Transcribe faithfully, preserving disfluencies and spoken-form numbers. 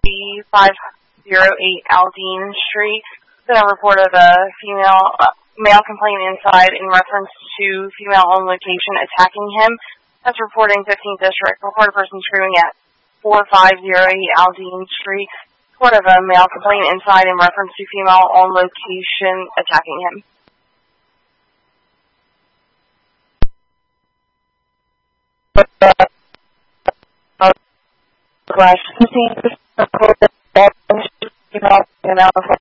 five oh eight Aldine Street. Been a report of a female uh, male complaint inside in reference to female on location attacking him. That's reporting fifteenth District. Report a person screaming at four five oh eight Aldine Street. Report of a male complaint inside in reference to female on location attacking him. Class fifteen, female